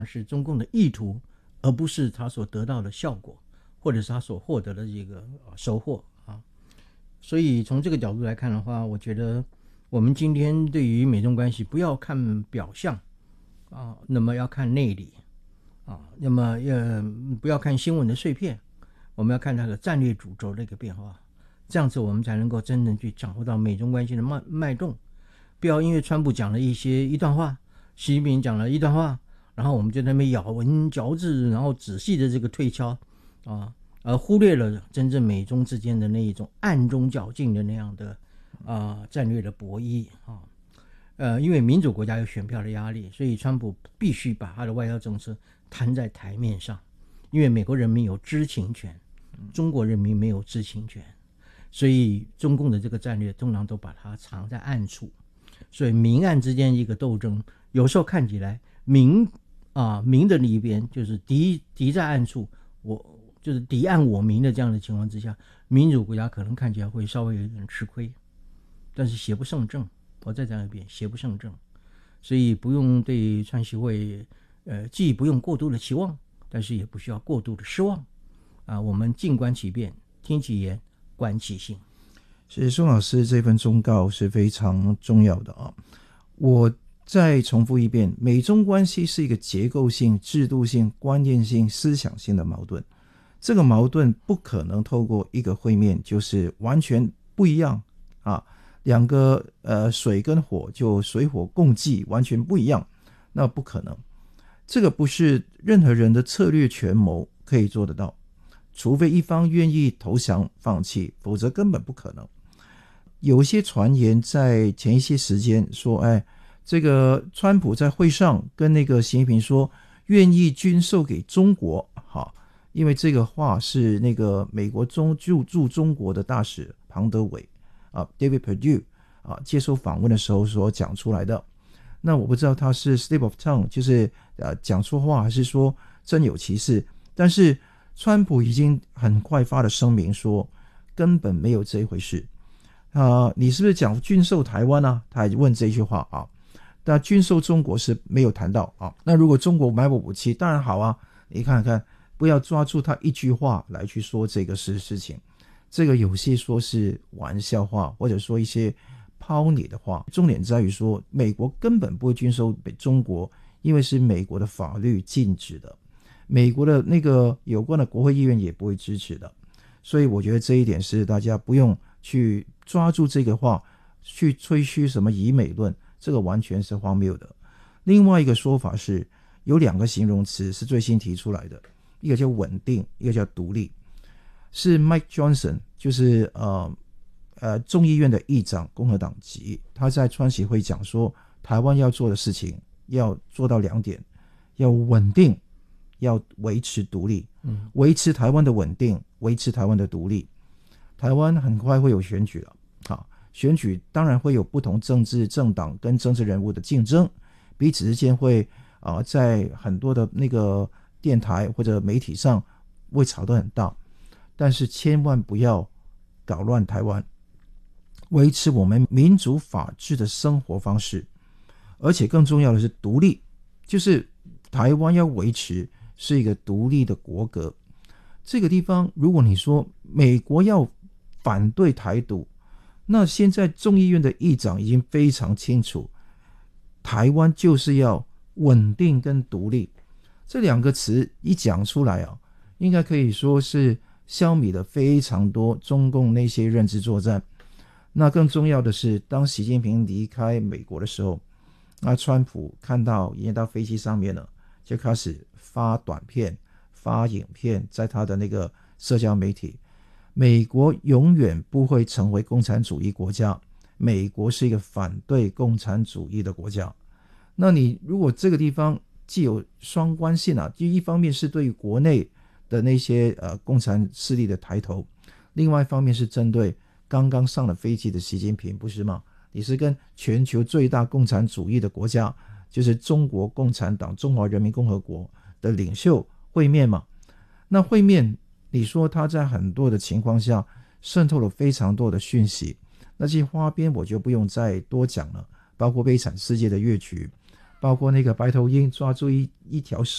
是中共的意图，而不是他所得到的效果，或者是他所获得的这个收获啊。所以从这个角度来看的话，我觉得我们今天对于美中关系不要看表象啊，那么要看内里啊，那么不要看新闻的碎片，我们要看它的战略主轴的一个变化，这样子我们才能够真正去掌握到美中关系的脉动。不要因为川普讲了一段话，习近平讲了一段话，然后我们就在那边咬文嚼字，然后仔细的这个推敲啊，而忽略了真正美中之间的那一种暗中较劲的那样的战略的博弈啊。因为民主国家有选票的压力，所以川普必须把他的外交政策摊在台面上，因为美国人民有知情权，中国人民没有知情权，所以中共的这个战略通常都把它藏在暗处。所以明暗之间一个斗争，有时候看起来明的那一边就是敌在暗处，我就是敌暗我明的这样的情况之下，民主国家可能看起来会稍微有点吃亏，但是邪不胜正。我再讲一遍，邪不胜正。所以不用对川习会既不用过度的期望，但是也不需要过度的失望啊。我们静观其变，听其言，观其行。 是宋老师这份忠告是非常重要的啊！我再重复一遍，美中关系是一个结构性、制度性、观念性、思想性的矛盾。这个矛盾不可能透过一个会面就是完全不一样啊，两个水跟火就水火共济，完全不一样，那不可能。这个不是任何人的策略权谋可以做得到，除非一方愿意投降放弃，否则根本不可能。有些传言在前一些时间说，这个川普在会上跟那个习近平说愿意军售给中国，因为这个话是那个美国驻中国的大使庞德伟David Perdue 接受访问的时候所讲出来的。那我不知道他是 slip of tongue， 就是讲错话，还是说真有其事，但是川普已经很快发了声明说根本没有这一回事你是不是讲军售台湾啊？他还问这句话啊。那军售中国是没有谈到啊。那如果中国买我武器，当然好啊。你看看，不要抓住他一句话来去说这个事情。这个有些说是玩笑话，或者说一些抛你的话。重点在于说，美国根本不会军售给中国，因为是美国的法律禁止的，美国的那个有关的国会议员也不会支持的。所以我觉得这一点是大家不用去抓住这个话去吹嘘什么以美论，这个完全是荒谬的。另外一个说法是有两个形容词是最新提出来的，一个叫稳定，一个叫独立。是 Mike Johnson， 就是众议院的议长，共和党籍，他在川习会讲说，台湾要做的事情要做到两点，要稳定，要维持独立。维持台湾的稳定，维持台湾的独立。台湾很快会有选举了，选举当然会有不同政治政党跟政治人物的竞争，彼此之间会在很多的那个电台或者媒体上会吵得很大，但是千万不要搞乱台湾，维持我们民主法治的生活方式。而且更重要的是独立，就是台湾要维持是一个独立的国格。这个地方如果你说美国要反对台独，那现在众议院的议长已经非常清楚，台湾就是要稳定跟独立。这两个词一讲出来应该可以说是消弭了非常多中共那些认知作战。那更重要的是，当习近平离开美国的时候，那川普看到已经到飞机上面了，就开始发短片发影片在他的那个社交媒体。美国永远不会成为共产主义国家，美国是一个反对共产主义的国家。那你如果这个地方既有双关性就一方面是对于国内的那些共产势力的抬头，另外一方面是针对刚刚上了飞机的习近平，不是吗？你是跟全球最大共产主义的国家，就是中国共产党中华人民共和国的领袖会面嘛？那会面你说他在很多的情况下渗透了非常多的讯息，那些花边我就不用再多讲了，包括悲惨世界的乐曲， 包括那个白头鹰抓住一条